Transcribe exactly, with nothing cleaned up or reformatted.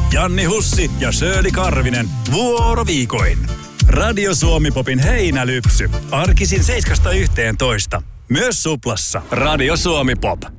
Janni Hussi ja Shirley Karvinen vuoroviikoin. Radio Suomi Popin heinälypsy. Arkisin seiskasta yhteentoista. Myös Suplassa. Radio Suomi Pop.